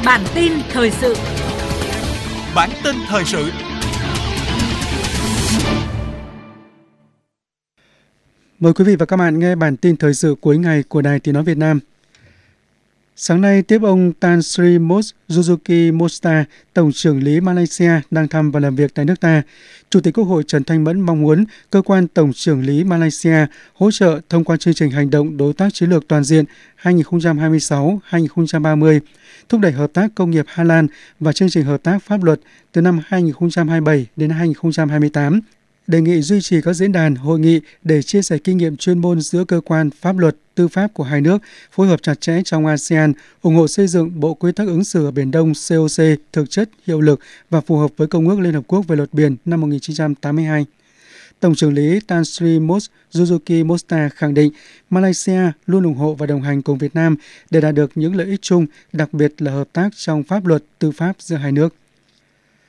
Bản tin thời sự. Bản tin thời sự. Mời quý vị và các bạn nghe bản tin thời sự cuối ngày của Đài Tiếng nói Việt Nam. Sáng nay, tiếp ông Tan Sri Suzuki Mosta, Tổng trưởng lý Malaysia đang thăm và làm việc tại nước ta. Chủ tịch Quốc hội Trần Thanh Mẫn mong muốn cơ quan Tổng trưởng lý Malaysia hỗ trợ thông qua chương trình hành động đối tác chiến lược toàn diện 2026-2030, thúc đẩy hợp tác công nghiệp Hà Lan và chương trình hợp tác pháp luật từ năm 2027 đến 2028. Đề nghị duy trì các diễn đàn, hội nghị để chia sẻ kinh nghiệm chuyên môn giữa cơ quan pháp luật, tư pháp của hai nước, phối hợp chặt chẽ trong ASEAN, ủng hộ xây dựng Bộ Quy tắc ứng xử ở Biển Đông COC thực chất, hiệu lực và phù hợp với Công ước Liên Hợp Quốc về luật biển năm 1982. Tổng trưởng lý Tan Sri Suzuki Mosta khẳng định Malaysia luôn ủng hộ và đồng hành cùng Việt Nam để đạt được những lợi ích chung, đặc biệt là hợp tác trong pháp luật, tư pháp giữa hai nước.